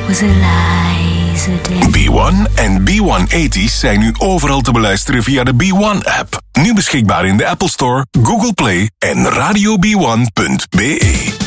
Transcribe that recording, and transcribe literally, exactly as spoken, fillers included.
was Eliza Day. B one en B honderdtachtig zijn nu overal te beluisteren via de B one-app. Nu beschikbaar in de Apple Store, Google Play en radio b one punt b e.